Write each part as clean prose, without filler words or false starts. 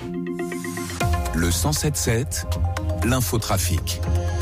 Le 107.7, l'infotrafic.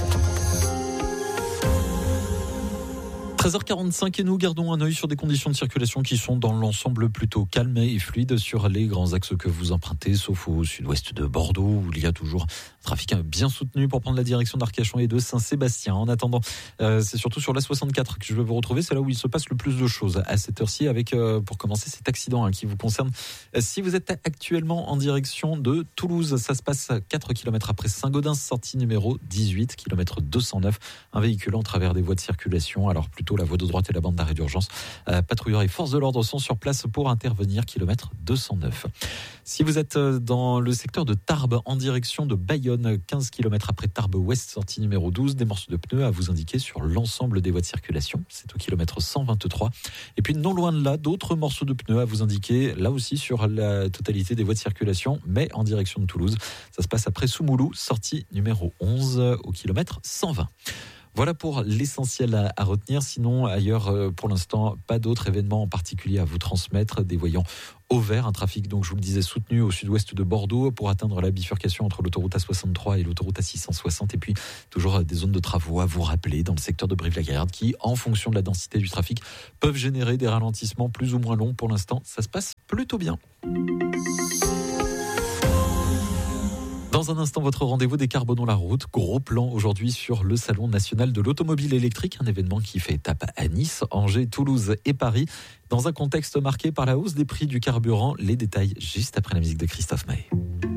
13h45 et nous gardons un œil sur des conditions de circulation qui sont dans l'ensemble plutôt calmes et fluides sur les grands axes que vous empruntez, sauf au sud-ouest de Bordeaux où il y a toujours un trafic bien soutenu pour prendre la direction d'Arcachon et de Saint-Sébastien. En attendant, c'est surtout sur la 64 que je vais vous retrouver, c'est là où il se passe le plus de choses à cette heure-ci avec, pour commencer, cet accident qui vous concerne. Si vous êtes actuellement en direction de Toulouse, ça se passe 4 km après Saint-Gaudens, sortie numéro 18, km 209, un véhicule en travers des voies de circulation, alors plutôt la voie de droite et la bande d'arrêt d'urgence. Patrouilleurs et forces de l'ordre sont sur place pour intervenir, kilomètre 209. Si vous êtes dans le secteur de Tarbes en direction de Bayonne, 15 km après Tarbes Ouest, sortie numéro 12, des morceaux de pneus à vous indiquer sur l'ensemble des voies de circulation. C'est au kilomètre 123. Et puis non loin de là, d'autres morceaux de pneus à vous indiquer, là aussi sur la totalité des voies de circulation, mais en direction de Toulouse. Ça se passe après Soumoulou, sortie numéro 11 au kilomètre 120. Voilà pour l'essentiel à retenir. Sinon, ailleurs, pour l'instant, pas d'autres événements en particulier à vous transmettre. Des voyants au vert, un trafic, donc je vous le disais, soutenu au sud-ouest de Bordeaux pour atteindre la bifurcation entre l'autoroute A63 et l'autoroute A660. Et puis, toujours des zones de travaux à vous rappeler dans le secteur de Brive-la-Gaillarde qui, en fonction de la densité du trafic, peuvent générer des ralentissements plus ou moins longs. Pour l'instant, ça se passe plutôt bien. Dans un instant, votre rendez-vous Décarbonons la route. Gros plan aujourd'hui sur le Salon national de l'automobile électrique, un événement qui fait étape à Nice, Angers, Toulouse et Paris. Dans un contexte marqué par la hausse des prix du carburant, les détails juste après la musique de Christophe Maé.